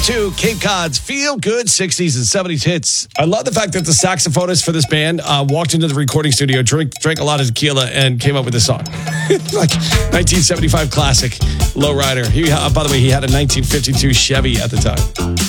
to Cape Cod's Feel Good 60s and 70s hits. I love the fact that the saxophonist for this band walked into the recording studio, drank a lot of tequila, and came up with this song. Like 1975 classic, Lowrider. By the way, he had a 1952 Chevy at the time.